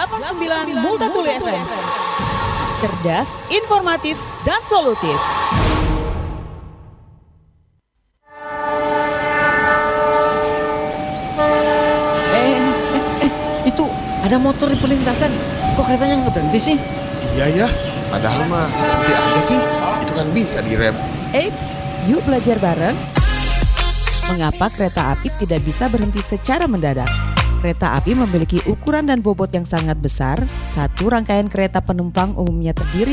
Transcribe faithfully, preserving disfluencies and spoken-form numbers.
delapan puluh sembilan Multatuli F M. Cerdas, informatif, dan solutif. Eh, eh, eh, itu ada motor di perlintasan. Kok keretanya nggak berhenti sih? Iya ya, padahal mah berhenti aja sih. Itu kan bisa direm. Eits, yuk belajar bareng. Mengapa kereta api tidak bisa berhenti secara mendadak? Kereta api memiliki ukuran dan bobot yang sangat besar. Satu rangkaian kereta penumpang umumnya terdiri